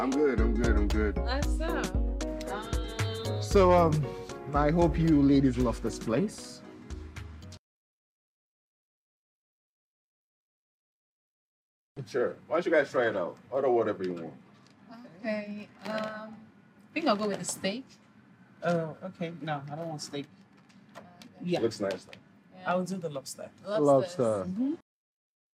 I'm good. I'm good. I'm good. What's up? So, I hope you ladies love this place. Sure. Why don't you guys try it out? Order whatever you want. Okay. I think I'll go with the steak. Oh, okay. No, I don't want steak. Yeah, Looks nice though. I will do the lobster. Lobsters. Lobster.